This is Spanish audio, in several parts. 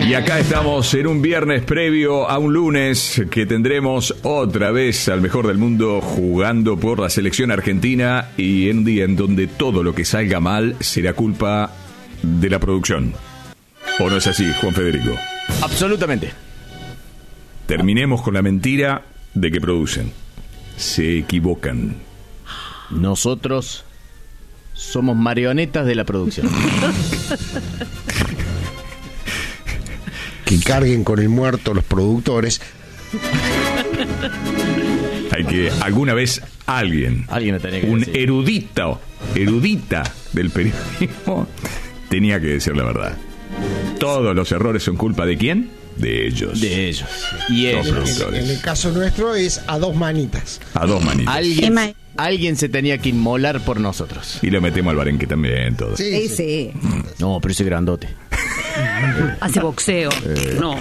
Y acá estamos en un viernes previo a un lunes que tendremos otra vez al mejor del mundo jugando por la selección argentina, y en un día en donde todo lo que salga mal será culpa de la producción. ¿O no es así, Juan Federico? Absolutamente. Terminemos con la mentira de que producen. Se equivocan. Nosotros somos marionetas de la producción. Que carguen con el muerto los productores. Hay que alguna vez alguien lo tenía que un decir. erudita del periodismo tenía que decir la verdad. Todos los errores son culpa ¿de quién? De ellos. De ellos. Y Los ellos. productores. En el caso nuestro es a dos manitas. A dos manitas. Alguien se tenía que inmolar por nosotros. Y lo metemos al barenque también, todo. Sí. No, pero ese grandote. Hace boxeo. No.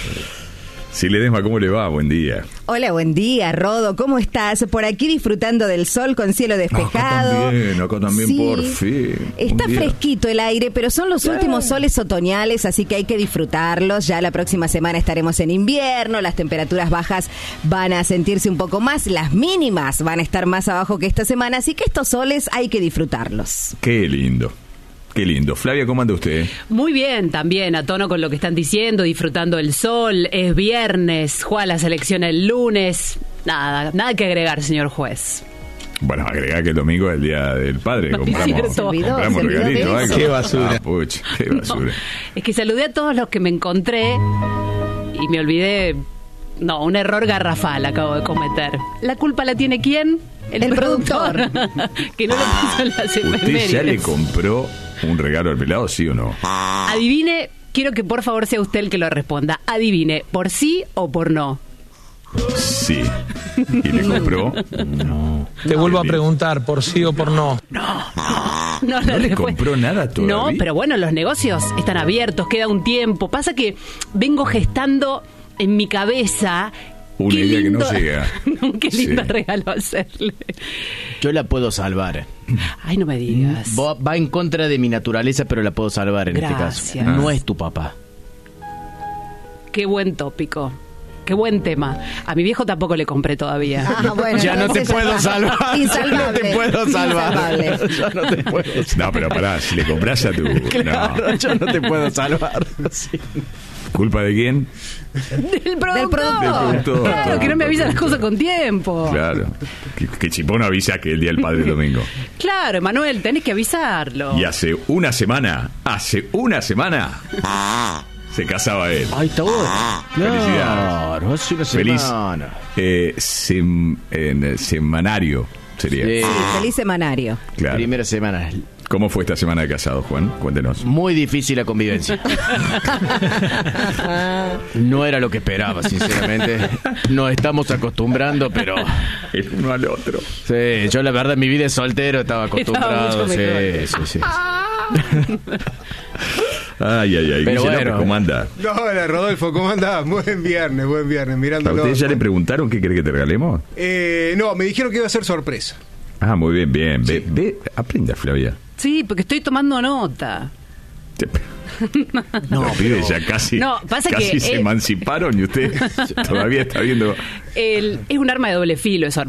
Si Ledesma, ¿cómo le va? Buen día. Hola, buen día, Rodo. ¿Cómo estás? Por aquí disfrutando del sol con cielo despejado. Acá también, Sí. por fin. Está Un día. fresquito el aire, pero son los últimos soles otoñales, así que hay que disfrutarlos. Ya la próxima semana estaremos en invierno, las temperaturas bajas van a sentirse un poco más, las mínimas van a estar más abajo que esta semana, así que estos soles hay que disfrutarlos. Qué lindo. Qué lindo. Flavia, ¿cómo anda usted? Muy bien, también a tono con lo que están diciendo, disfrutando el sol. Es viernes, juega la selección el lunes. Nada que agregar, señor juez. Bueno, agregar que el domingo es el Día del Padre. No, Compramos, es cierto. Se olvidó compramos de regalito. eso. Algo. Qué basura. Ah, pucha, qué basura. Es que saludé a todos los que me encontré y me olvidé. No, un error garrafal acabo de cometer. ¿La culpa la tiene quién? El productor. Que no lo puso en las ¿Usted ya le efemérides. compró un regalo al pelado, sí o no? Adivine, quiero que por favor sea usted el que lo responda. Adivine, ¿por sí o por no? Sí. ¿Y le compró? No. Te vuelvo a preguntar, ¿por sí o por no? No, ¿No la le respuesta- compró nada todavía? No, pero bueno, los negocios están abiertos, queda un tiempo. Pasa que vengo gestando en mi cabeza. Una qué idea que no lindo- llega. Qué lindo Sí. regalo hacerle. Yo la puedo salvar. Ay, no me digas. Va en contra de mi naturaleza, pero la puedo salvar en este Gracias. caso. No es tu papá. Qué buen tópico. Qué buen tema. A mi viejo tampoco le compré todavía. Ah, bueno, Ya no te entonces puedo está. salvar. Insalvable. Ya no te puedo salvar. Insalvable. Ya no te puedo salvar. No, pero pará, si le compras a tu... Claro, No. yo no te puedo salvar. Sí. ¿Culpa de quién? Del productor. Del productor. Claro, que no me avisa las cosas con tiempo. Claro. Que Chipón avisa que el Día del Padre es domingo. Claro, Emanuel, tenés que avisarlo. Y hace una semana, se casaba él. Ahí está vos. Felicidades. Claro, hace una Feliz semana. semanario sería. Sí. Feliz semanario. Claro. Primera semana. ¿Cómo fue esta semana de casado, Juan? Cuéntenos. Muy difícil la convivencia. No era lo que esperaba, sinceramente. Nos estamos acostumbrando, pero... El uno al otro. Sí, yo la verdad en mi vida de soltero estaba acostumbrado. mucho mejor. Sí. Ay. Pero Guille bueno. López, ¿cómo anda? No, hola Rodolfo, ¿cómo andás? Buen viernes, ¿A mirándolo. ustedes ya le preguntaron qué quiere que te regalemos? No, me dijeron que iba a ser sorpresa. Ah, muy bien. Ve, aprenda, Flavia. Sí, porque estoy tomando nota. No, los pibes ya casi, No, pasa casi que, se emanciparon y usted todavía está viendo... Es un arma de doble filo eso.